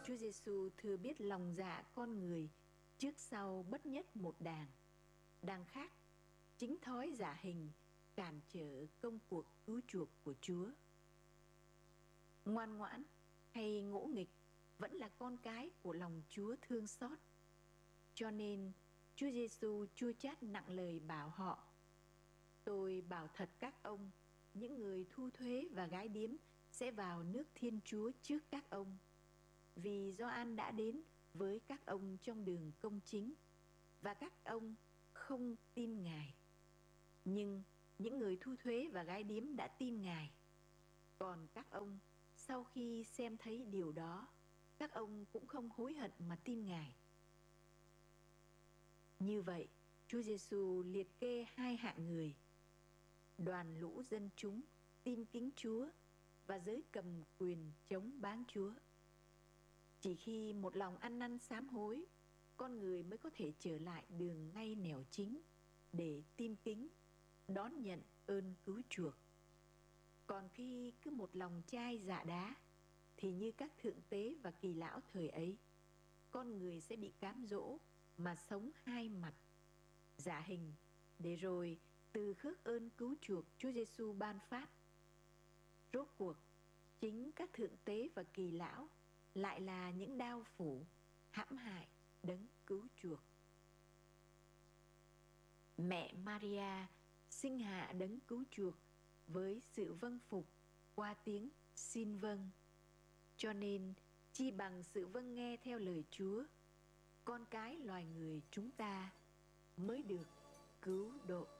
Chúa Giêsu thừa biết lòng dạ con người trước sau bất nhất một đàng khác, chính thói giả hình cản trở công cuộc cứu chuộc của Chúa. Ngoan ngoãn hay ngỗ nghịch vẫn là con cái của lòng Chúa thương xót. Cho nên Chúa Giêsu chua chát nặng lời bảo họ: tôi bảo thật các ông, những người thu thuế và gái điếm sẽ vào nước Thiên Chúa trước các ông. Vì Gioan đã đến với các ông trong đường công chính, và các ông không tin Ngài. Nhưng những người thu thuế và gái điếm đã tin Ngài. Còn các ông, sau khi xem thấy điều đó, các ông cũng không hối hận mà tin Ngài. Như vậy, Chúa Giêsu liệt kê hai hạng người: đoàn lũ dân chúng tin kính Chúa và giới cầm quyền chống báng Chúa. Chỉ khi một lòng ăn năn sám hối, con người mới có thể trở lại đường ngay nẻo chính để tin kính, đón nhận ơn cứu chuộc. Còn khi cứ một lòng chai dạ đá, thì như các thượng tế và kỳ lão thời ấy, con người sẽ bị cám dỗ mà sống hai mặt, giả hình, để rồi từ khước ơn cứu chuộc Chúa Giêsu ban phát. Rốt cuộc, chính các thượng tế và kỳ lão lại là những đao phủ hãm hại đấng cứu chuộc. Mẹ Maria sinh hạ đấng cứu chuộc với sự vâng phục qua tiếng xin vâng. Cho nên chi bằng sự vâng nghe theo lời Chúa, con cái loài người chúng ta mới được cứu độ.